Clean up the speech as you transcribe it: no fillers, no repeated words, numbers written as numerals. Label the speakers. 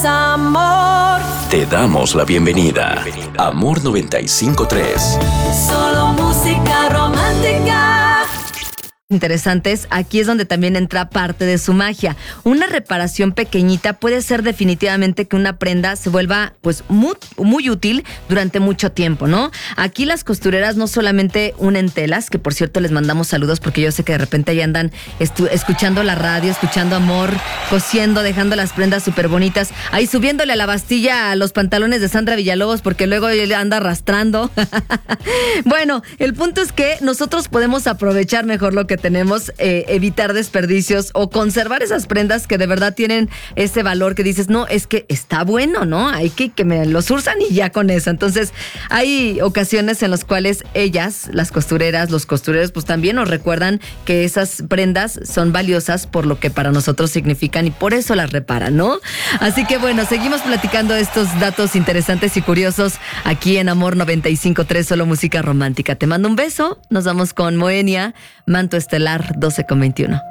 Speaker 1: es amor.
Speaker 2: Te damos la bienvenida. Amor 95.3.
Speaker 1: Solo música romántica.
Speaker 3: Interesantes, aquí es donde también entra parte de su magia. Una reparación pequeñita puede ser definitivamente que una prenda se vuelva pues muy útil durante mucho tiempo, ¿no? Aquí las costureras no solamente unen telas, que por cierto les mandamos saludos porque yo sé que de repente ahí andan escuchando la radio, escuchando Amor, cosiendo, dejando las prendas súper bonitas, ahí subiéndole a la bastilla a los pantalones de Sandra Villalobos porque luego él anda arrastrando. Bueno, el punto es que nosotros podemos aprovechar mejor lo que tenemos, evitar desperdicios o conservar esas prendas que de verdad tienen ese valor que dices, no, es que está bueno, ¿no? Hay que me los usan y ya con eso. Entonces, hay ocasiones en las cuales ellas, las costureras, los costureros, pues también nos recuerdan que esas prendas son valiosas por lo que para nosotros significan y por eso las reparan, ¿no? Así que bueno, seguimos platicando estos datos interesantes y curiosos aquí en Amor 95.3, solo música romántica. Te mando un beso, nos vamos con Moenia, Manto Estelar 12:21.